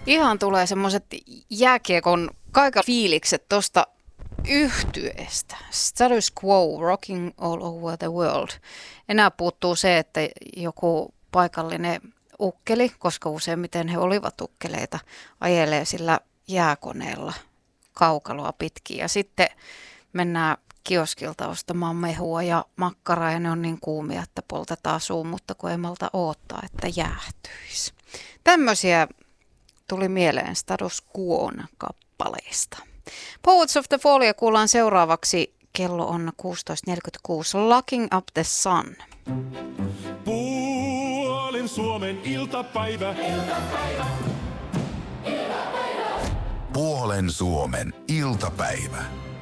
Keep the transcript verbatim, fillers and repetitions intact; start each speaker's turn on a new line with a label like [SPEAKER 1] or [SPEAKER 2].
[SPEAKER 1] Ihan tulee semmoiset jääkiekon kaikki fiilikset tosta yhtyeestä. Status quo, rocking all over the world. Enää puuttuu se, että joku paikallinen ukkeli, koska useimmiten he olivat ukkeleita, ajelee sillä jääkoneella kaukaloa pitkin. Ja sitten mennään kioskilta ostamaan mehua ja makkaraa ja ne on niin kuumia, että poltetaan suun, mutta kun ei malta odottaa, että jäähtyisi. Tämmöisiä tuli mieleen Status Quon kappaleista. Poets of the Fallia kuullaan seuraavaksi. Kello on kuusitoista neljäkymmentäkuusi. Locking up the sun.
[SPEAKER 2] Puolen Suomen iltapäivä. Iltapäivä.
[SPEAKER 3] Iltapäivä. Puolen Suomen iltapäivä.